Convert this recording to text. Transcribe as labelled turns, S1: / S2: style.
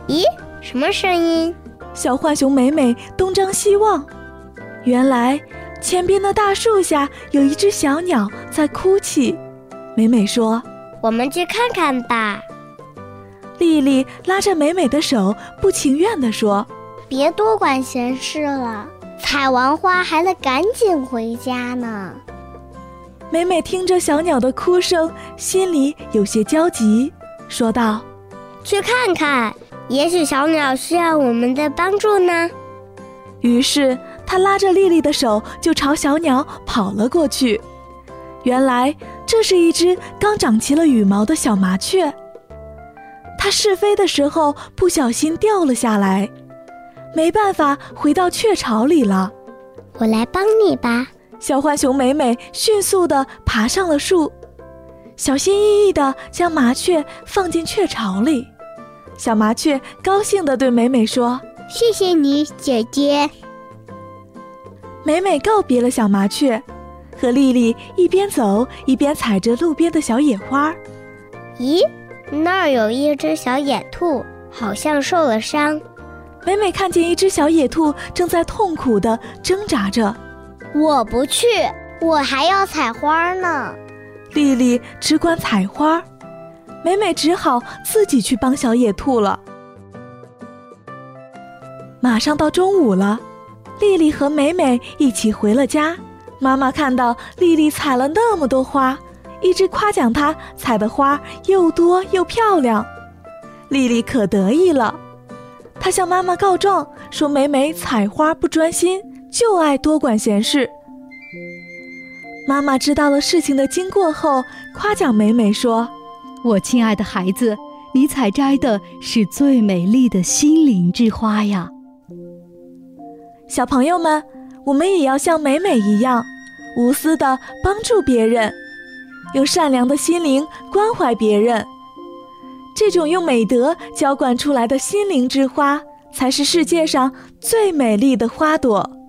S1: 咦，什么声音？
S2: 小浣熊美美东张西望，原来前边的大树下有一只小鸟在哭泣。美美说：
S1: 我们去看看吧。
S2: 丽丽拉着美美的手，不情愿地说：
S3: 别多管闲事了，采完花还得赶紧回家呢。
S2: 美美听着小鸟的哭声，心里有些焦急，说道：
S1: 去看看，也许小鸟需要我们的帮助呢。
S2: 于是她拉着丽丽的手就朝小鸟跑了过去。原来这是一只刚长齐了羽毛的小麻雀，它试飞的时候不小心掉了下来，没办法回到雀巢里了。
S3: 我来帮你吧。
S2: 小浣熊美美迅速地爬上了树，小心翼翼地将麻雀放进雀巢里。小麻雀高兴地对美美说：
S3: 谢谢你，姐姐。
S2: 美美告别了小麻雀，和丽丽一边走一边采着路边的小野花。
S1: 咦，那儿有一只小野兔，好像受了伤。
S2: 美美看见一只小野兔正在痛苦地挣扎着。
S3: 我不去，我还要采花呢。
S2: 丽丽只管采花，美美只好自己去帮小野兔了。马上到中午了，丽丽和美美一起回了家。妈妈看到丽丽采了那么多花，一直夸奖她采的花又多又漂亮。丽丽可得意了，她向妈妈告状，说美美采花不专心，就爱多管闲事。妈妈知道了事情的经过后，夸奖美美说：
S4: 我亲爱的孩子，你采摘的是最美丽的心灵之花呀。
S2: 小朋友们，我们也要像美美一样，无私地帮助别人，用善良的心灵关怀别人。这种用美德浇灌出来的心灵之花，才是世界上最美丽的花朵。